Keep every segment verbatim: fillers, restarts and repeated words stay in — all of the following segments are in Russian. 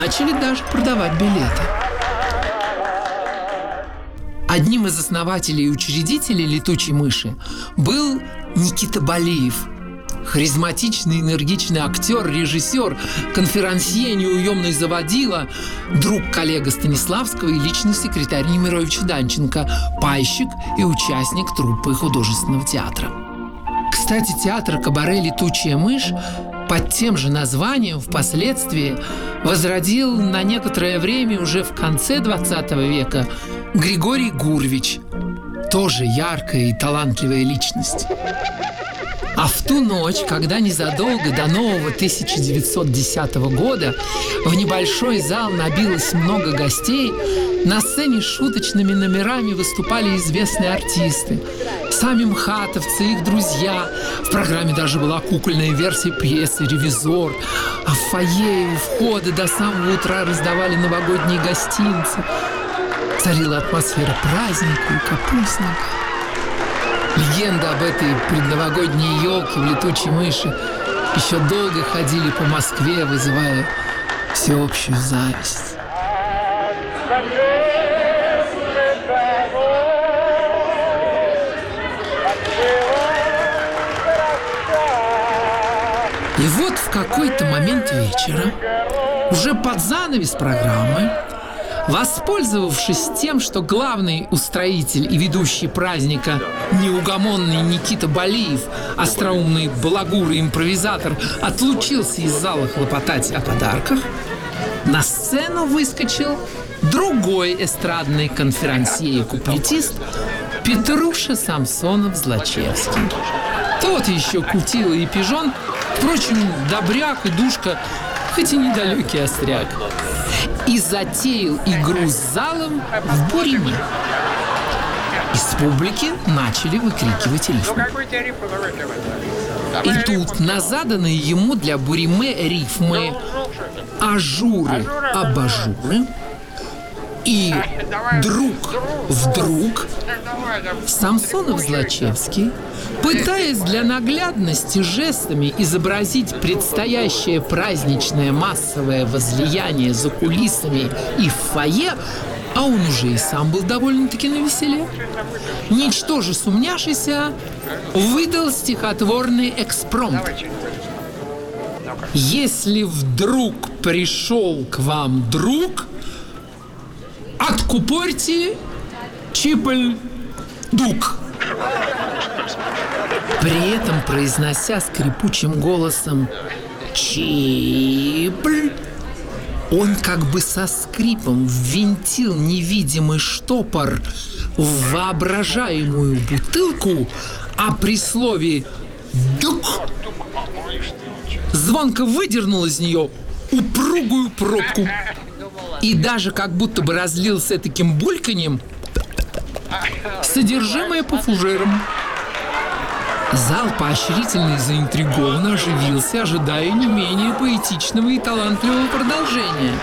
Начали даже продавать билеты. Одним из основателей и учредителей «Летучей мыши» был Никита Балиев. Харизматичный, энергичный актер, режиссер, конферансье, неуемный заводила, друг коллега Станиславского и личный секретарь Немировича Данченко, пайщик и участник труппы художественного театра. Кстати, театр «Кабаре Летучая мышь» под тем же названием впоследствии возродил на некоторое время уже в конце двадцатого века Григорий Гурвич, тоже яркая и талантливая личность. А в ту ночь, когда незадолго до нового тысяча девятьсот десятого года в небольшой зал набилось много гостей, на сцене с шуточными номерами выступали известные артисты. Сами мхатовцы, их друзья. В программе даже была кукольная версия пьесы «Ревизор». А в фойе и у входа до самого утра раздавали новогодние гостинцы. Царила атмосфера праздника и капустника. Легенды об этой предновогодней елке в «Летучей мыши» еще долго ходили по Москве, вызывая всеобщую зависть. И вот в какой-то момент вечера, уже под занавес программы, воспользовавшись тем, что главный устроитель и ведущий праздника неугомонный Никита Балиев, остроумный балагур и импровизатор, отлучился из зала хлопотать о подарках, на сцену выскочил другой эстрадный конферансье и куплетист Петруша Самсонов-Злачевский. Тот еще кутила и пижон, впрочем, добряк и душка, хоть и недалекий остряк. И затеял игру с залом в буриме. Из публики начали выкрикивать рифмы. И тут на заданные ему для буриме рифмы ажуры, абажуры и друг вдруг Самсонов-Злачевский, пытаясь для наглядности жестами изобразить предстоящее праздничное массовое возлияние за кулисами и в фойе, а он уже и сам был довольно-таки навеселе, ничтоже сумняшися, выдал стихотворный экспромт. «Если вдруг пришел к вам друг, откупорьте чипль-дук». При этом, произнося скрипучим голосом «чипль», он как бы со скрипом ввинтил невидимый штопор в воображаемую бутылку, а при слове «дук» звонко выдернул из нее упругую пробку и даже как будто бы разлил с таким бульканьем содержимое по фужерам. Зал поощрительно и заинтригованно оживился, ожидая не менее поэтичного и талантливого продолжения.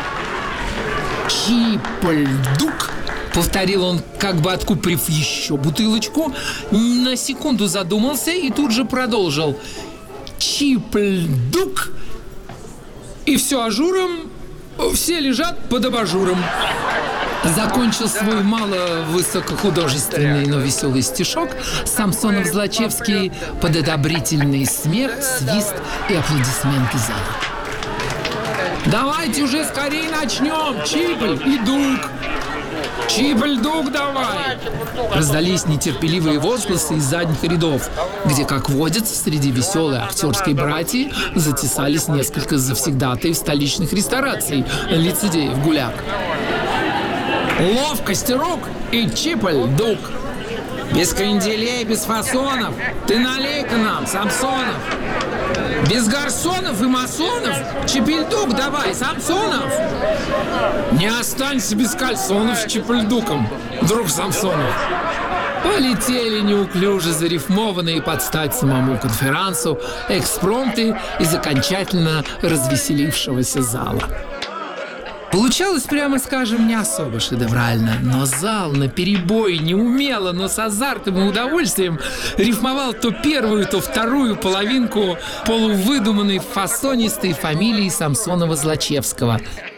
«Чипль-дук», — повторил он, как бы откупорив еще бутылочку, на секунду задумался и тут же продолжил. «Чипль-дук», и все ажуром, все лежат под абажуром. Закончил свой мало высокохудожественный, но веселый стишок Самсонов-Злачевский под одобрительный смех, свист и аплодисменты зала. «Давайте уже скорее начнем! Чипль и дук! Чипль-дук давай!» Раздались нетерпеливые возгласы из задних рядов, где, как водится, среди веселой актерской братьи затесались несколько завсегдатаев столичных рестораций, лицедеев-гуляк. «Ловкость рук и чипль-дук! Без кренделей, без фасонов! Ты налей-ка нам, Самсонов! Без гарсонов и масонов! Чипельдук давай, Самсонов! Не останься без кальсонов с чипельдуком, друг Самсонов!» Полетели неуклюже зарифмованные под стать самому конферансу экспромты из окончательно развеселившегося зала. Получалось, прямо скажем, не особо шедеврально, но зал наперебой неумело, но с азартом и удовольствием рифмовал то первую, то вторую половинку полувыдуманной фасонистой фамилии Самсонова-Злачевского.